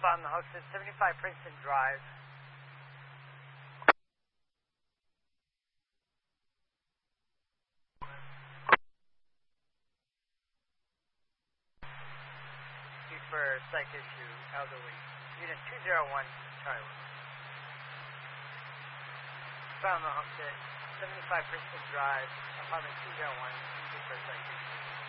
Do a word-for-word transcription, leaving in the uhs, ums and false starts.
on the hook at seventy-five Princeton Drive. Due for psych issue, elderly. Unit two zero one, Charlie. Found the hook at seventy-five Princeton Drive, apartment two zero one, due for psych issue.